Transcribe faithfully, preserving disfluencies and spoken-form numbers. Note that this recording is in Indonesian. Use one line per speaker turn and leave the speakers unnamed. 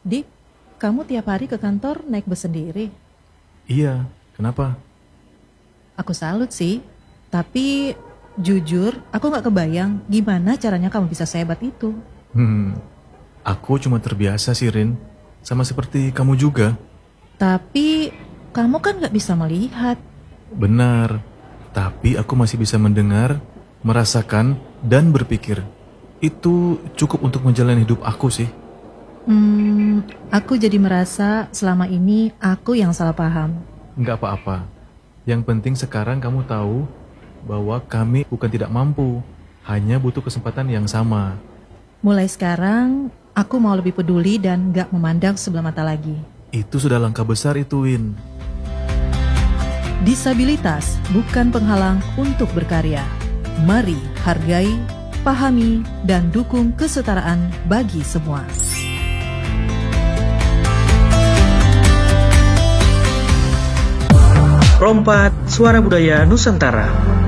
Dik, kamu tiap hari ke kantor naik bus sendiri?
Iya, kenapa?
Aku salut sih, tapi jujur aku gak kebayang gimana caranya kamu bisa sehebat itu.
Hmm, aku cuma terbiasa sih, Rin. Sama seperti kamu juga.
Tapi kamu kan gak bisa melihat.
Benar, tapi aku masih bisa mendengar, merasakan, dan berpikir. Itu cukup untuk menjalani hidup aku sih.
Hmm, aku jadi merasa selama ini aku yang salah paham.
Nggak apa-apa. Yang penting sekarang kamu tahu bahwa kami bukan tidak mampu, hanya butuh kesempatan yang sama.
Mulai sekarang, aku mau lebih peduli dan gak memandang sebelah mata lagi.
Itu sudah langkah besar itu, Win.
Disabilitas bukan penghalang untuk berkarya. Mari hargai, pahami, dan dukung kesetaraan bagi semua.
Rompat Suara Budaya Nusantara.